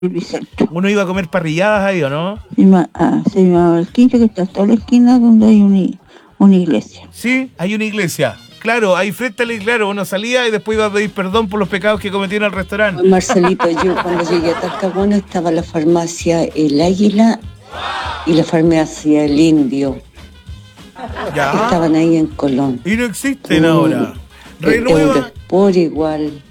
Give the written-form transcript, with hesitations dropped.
Bicentenario. Uno iba a comer parrilladas ahí, ¿o no? Se llama el quinto, que está en toda la esquina donde hay una iglesia. Sí, hay una iglesia. Claro, ahí frente a la iglesia, claro, uno salía y después iba a pedir perdón por los pecados que cometió en el restaurante. Marcelito, yo cuando llegué a Talcahuano estaba la farmacia El Águila y la farmacia El Indio. Ya. Estaban ahí en Colón. Y no existen ahora. Renueva. Eurosport igual.